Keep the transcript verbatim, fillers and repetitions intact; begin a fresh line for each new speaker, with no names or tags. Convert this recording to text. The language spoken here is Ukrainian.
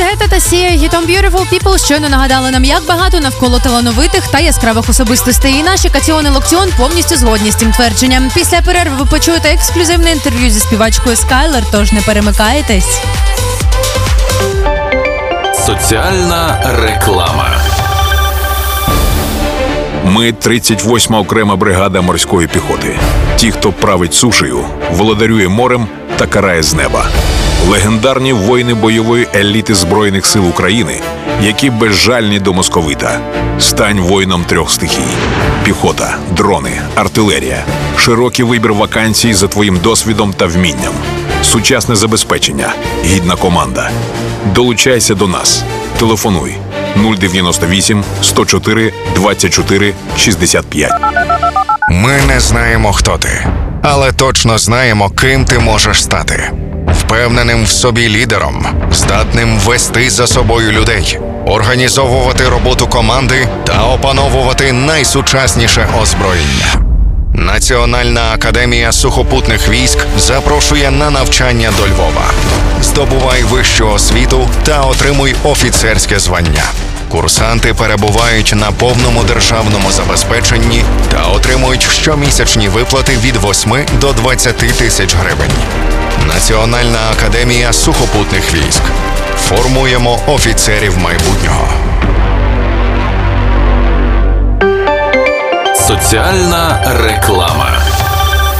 Гета та Сія гітом Beautiful People щойно нагадали нам, як багато навколо талановитих та яскравих особистостей. І наші Катіон і Локтіон повністю згодні з цим твердженням. Після перерви ви почуєте ексклюзивне інтерв'ю зі співачкою Скайлер, тож не перемикайтесь.
Соціальна реклама.
Ми – тридцять восьма окрема бригада морської піхоти. Ті, хто править сушею, володарює морем та карає з неба. Легендарні воїни бойової еліти Збройних сил України, які безжальні до московита. Стань воїном трьох стихій. Піхота, дрони, артилерія. Широкий вибір вакансій за твоїм досвідом та вмінням. Сучасне забезпечення. Гідна команда. Долучайся до нас. Телефонуй нуль дев'яносто вісім сто чотири двадцять чотири шістдесят п'ять.
Ми не знаємо, хто ти, але точно знаємо, ким ти можеш стати. Впевненим в собі лідером, здатним вести за собою людей, організовувати роботу команди та опановувати найсучасніше озброєння. Національна академія сухопутних військ запрошує на навчання до Львова. Здобувай вищу освіту та отримуй офіцерське звання. Курсанти перебувають на повному державному забезпеченні та отримують щомісячні виплати від восьми до двадцяти тисяч гривень. Національна академія сухопутних військ. Формуємо офіцерів майбутнього.
Соціальна реклама.